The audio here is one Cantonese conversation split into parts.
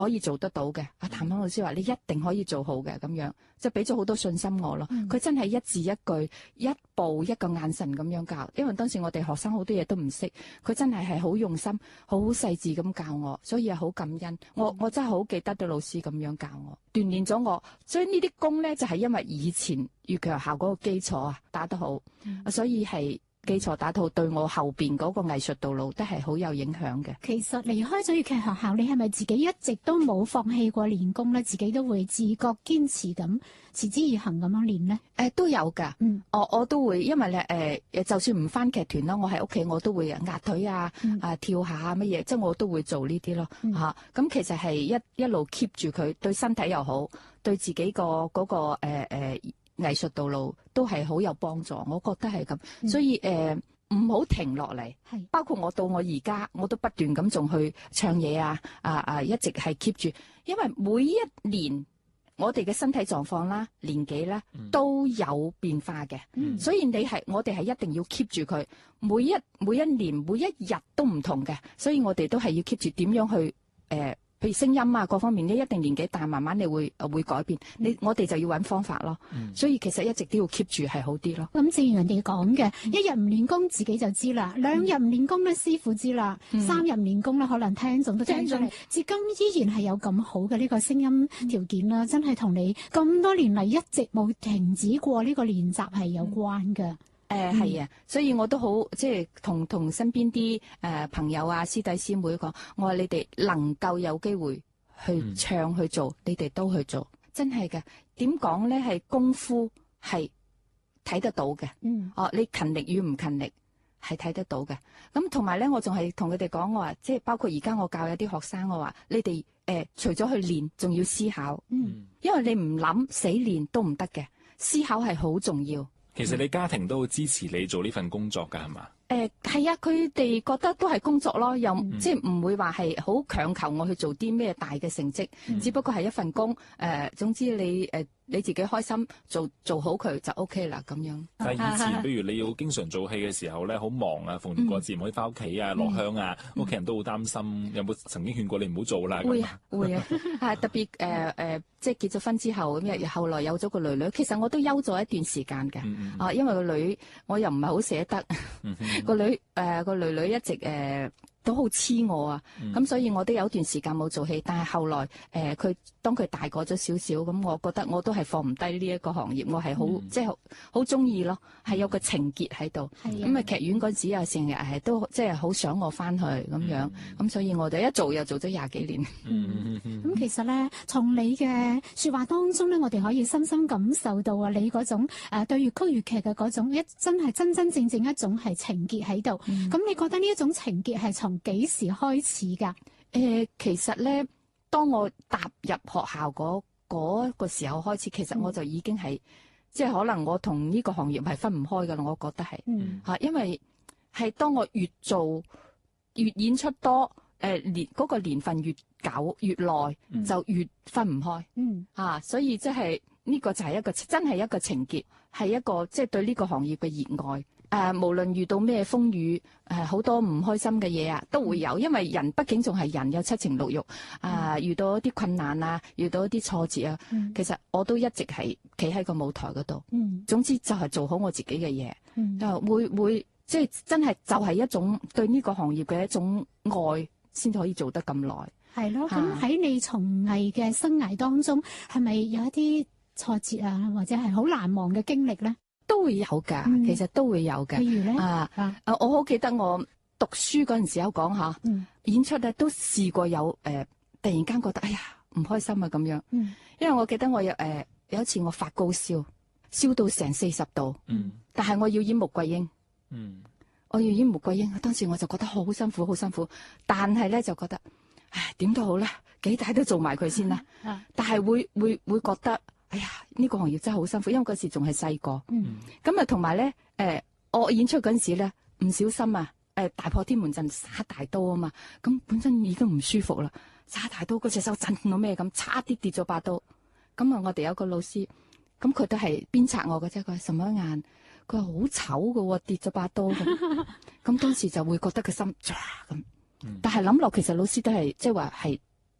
可以做得到嘅。譚香老師話你一定可以做好嘅，咁樣即係俾咗好多信心我咯。佢真係一字一句、一步一個眼神咁樣教，因為當時我哋學生好多嘢都唔識，佢真係好用心、好細緻咁教我，所以好感恩。我真係好記得啲老師咁樣教我，鍛鍊咗我。所以呢啲功咧就係因為以前粵劇學校嗰個基礎啊打得好，所以係。基礎打套對我後邊嗰個藝術道路都係好有影響嘅。 其實離開咗粵劇學校，你係咪自己一直都冇放棄過練功咧？自己都會自覺堅持咁持之以恆咁樣練咧？ 都有㗎。我都會，因為咧就算唔返劇團啦，我喺屋企我都會壓腿啊、跳下啊乜嘢，即係我都會做呢啲咯嚇。咁其實係一路 keep 住佢，對身體又好，對自己嗰個藝術道路都係好有幫助，我覺得係咁，所以唔好停落嚟。包括我到我而家，我都不斷咁仲去唱嘢一直係 keep 住，因為每一年我哋嘅身體狀況啦、年紀啦都有變化嘅，所以我哋係一定要 keep 住佢，每一年每一日都唔同嘅，所以我哋都係要 keep 住點樣去譬如聲音啊，各方面咧一定年紀大，慢慢你會改變。我哋就要揾方法咯。所以其實一直都要 keep 住係好啲咯。 咁正如人哋講嘅，一日唔練功自己就知啦，2日唔練功咧師傅知啦，3日唔練功咧可能聽眾都聽咗你。至今依然係有咁好嘅呢個聲音條件啦，真係同你咁多年嚟一直冇停止過呢個練習係有關嘅。 係啊，所以我都好即係同身邊啲朋友啊、師弟師妹講，我話你哋能夠有機會去唱去做，你哋都去做，真係嘅。點講咧？係功夫係睇得到嘅。你勤力與唔勤力係睇得到嘅。咁同埋咧，我仲係同佢哋講，我話即係包括而家我教有啲學生，我話你哋除咗去練，仲要思考。因為你唔諗死練都唔得嘅，思考係好重要。 其實你家庭都好支持你做呢份工作㗎，係嘛？ 係啊，佢哋覺得都係工作咯，又即係唔會話係好強求我去做啲咩大嘅成績，只不過係一份工。總之你自己開心做好佢就 OK 啦咁樣。 但係以前，比如你要經常做戲嘅時候咧，好忙啊，逢年過節唔可以翻屋企啊，落鄉啊，屋企人都好擔心。有冇曾經勸過你唔好做啦？ 會啊，特別即係結咗婚之後咁，後來有咗個女女，其實我都休咗一段時間嘅。因為個女我又唔係好捨得。個女女一直都好黐我啊，咁所以我都有段時間冇做戲，但係後來當佢大個咗少少，咁我覺得我都係放唔低呢一個行業，我係好即係好中意咯，係有個情結喺度。咁劇院嗰陣時又成日係都即係好想我翻去咁樣，咁所以我哋一做又做咗20幾年。 咁其實咧，從你嘅說話當中咧，我哋可以深深感受到你嗰種對粵曲粵劇嘅嗰種真係真真正正一種係情結喺度。咁你覺得呢一種情結係從幾時開始㗎？ 其實咧，當我踏入學校嗰個時候開始，其實我就已經係即係可能我同呢個行業係分唔開㗎啦。我覺得係因為係當我越做越演出多，嗰個年份越久越耐，就越分唔開。所以即係呢個就係一個真係一個情結，係一個即係對呢個行業嘅熱愛。無論遇到咩風雨，好多唔開心嘅嘢啊，都會有，因為人畢竟仲係人，有七情六欲。遇到一啲困難啊，遇到一啲挫折啊，其實我都一直係企喺個舞台嗰度。總之就係做好我自己嘅嘢。會即係真係就係一種對呢個行業嘅一種愛，先可以做得咁耐。 係咯，咁喺你從藝嘅生涯當中，係咪有一啲挫折啊，或者係好難忘嘅經歷咧？ 都會有㗎，其實都會有嘅。 譬如咧， 我好記得我讀書嗰陣時候講下，演出咧都試過有突然間覺得哎呀唔開心啊咁樣。因為我記得我有一次我發高燒，燒到成40度，但係我要演穆桂英，我要演穆桂英，當時我就覺得好辛苦，好辛苦。但係咧就覺得，唉點都好啦，幾大都做埋佢先啦。但係會覺得。哎呀，呢個行業真係好辛苦，因為嗰時仲係細個。咁啊，同埋咧，我演出嗰陣時咧，唔小心啊，大破天門陣耍大刀啊嘛，咁本身已經唔舒服啦，耍大刀嗰隻手震到咩咁，差啲跌咗把刀。咁啊，我哋有個老師，咁佢都係鞭策我嘅啫，佢話什麼眼，佢話好醜㗎喎，跌咗把刀咁。咁當時就會覺得佢心咁，但係諗落其實老師都係即係話係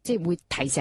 即係會提醒